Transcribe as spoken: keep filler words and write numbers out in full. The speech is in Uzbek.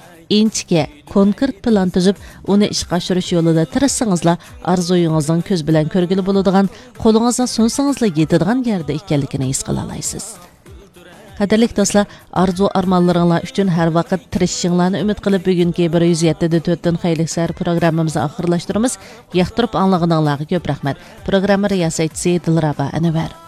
inchga konkret plan tuzib, uni ishga oshirish yo'lida tirishsangizlar, orzuyingizning ko'z bilan ko'rgili bo'ladigan, qo'lingizdan sunsangizlar yetadigan yerda ekanligini his qila olasiz. Qadrli do'stlar, arzu armonlaringlar uchun har vaqt tirishishinglarni umid qilib, bugungi bir yuz yetti nuqta to'rt dan xayrli sar programmamizni oxirlashtiramiz. Yoqtirib anglaganinglarga ko'p rahmat. Programma riyosatchisi Dilraba Anvar.